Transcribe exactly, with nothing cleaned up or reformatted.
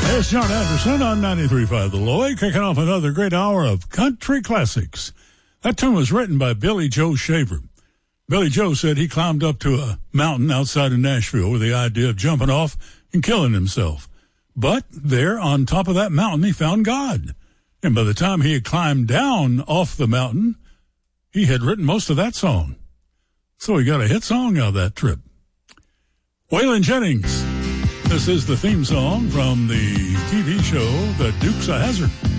It's John Anderson on ninety-three point five The Loy, kicking off another great hour of country classics. That tune was written by Billy Joe Shaver. Billy Joe said he climbed up to a mountain outside of Nashville with the idea of jumping off and killing himself. But there on top of that mountain, he found God. And by the time he had climbed down off the mountain, he had written most of that song. So he got a hit song out of that trip. Waylon Jennings. This is the theme song from the T V show The Dukes of Hazzard.